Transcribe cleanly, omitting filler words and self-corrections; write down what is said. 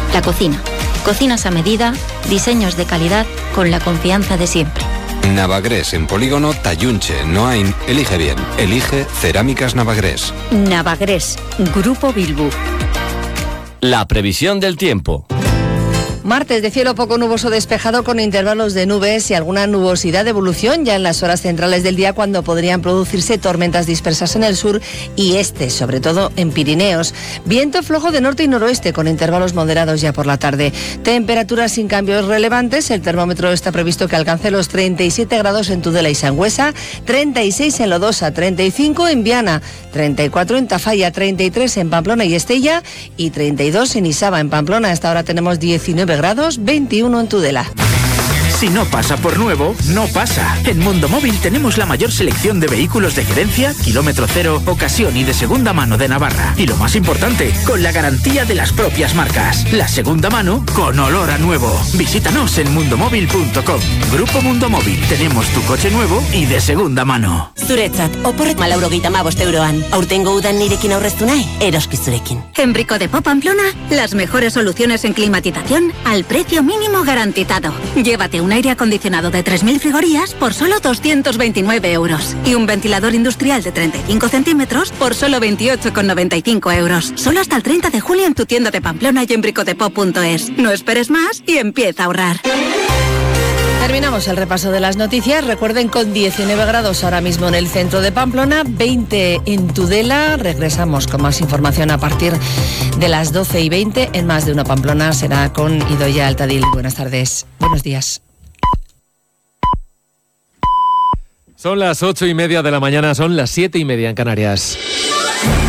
La cocina. Cocinas a medida, diseños de calidad, con la confianza de siempre. Navagrés en Polígono Tayunche, Noain. Elige bien. Elige Cerámicas Navagrés. Navagrés, Grupo Bilbu. La previsión del tiempo. Martes de cielo poco nuboso despejado con intervalos de nubes y alguna nubosidad de evolución ya en las horas centrales del día, cuando podrían producirse tormentas dispersas en el sur y este, sobre todo en Pirineos. Viento flojo de norte y noroeste con intervalos moderados ya por la tarde. Temperaturas sin cambios relevantes. El termómetro está previsto que alcance los 37 grados en Tudela y Sangüesa, 36 en Lodosa, 35 en Viana, 34 en Tafalla, 33 en Pamplona y Estella y 32 en Isaba. En Pamplona hasta ahora tenemos 19 grados, 21 en Tudela. Si no pasa por nuevo, no pasa. En Mundo Móvil tenemos la mayor selección de vehículos de gerencia, kilómetro cero, ocasión y de segunda mano de Navarra. Y lo más importante, con la garantía de las propias marcas. La segunda mano con olor a nuevo. Visítanos en mundomóvil.com. Grupo Mundo Móvil. Tenemos tu coche nuevo y de segunda mano. Zuretzat, oporrek malaurogeita hamabost euroan. Aurtengo udan nirekin aurreztu nahi, eroski zurekin. En Brico de Pop Pamplona, las mejores soluciones en climatización al precio mínimo garantizado. Llévate un aire acondicionado de 3.000 frigorías por solo 229 euros y un ventilador industrial de 35 centímetros por solo 28,95 euros. Solo hasta el 30 de julio en tu tienda de Pamplona y en bricodepop.es. No esperes más y empieza a ahorrar. Terminamos el repaso de las noticias. Recuerden, con 19 grados ahora mismo en el centro de Pamplona, 20 en Tudela. Regresamos con más información a partir de las 12:20 en Más de Uno Pamplona. Será con Idoia Altadil. Buenas tardes. Buenos días. Son las 8:30 de la mañana, son las 7:30 en Canarias.